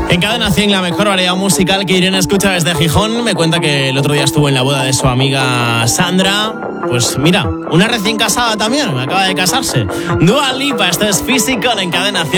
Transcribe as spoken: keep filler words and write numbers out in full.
En Cadena cien, la mejor variedad musical que Irene escucha desde Gijón. Me cuenta que el otro día estuvo en la boda de su amiga Sandra. Pues mira, una recién casada también, acaba de casarse. Dua Lipa, esto es Physical en Cadena cien.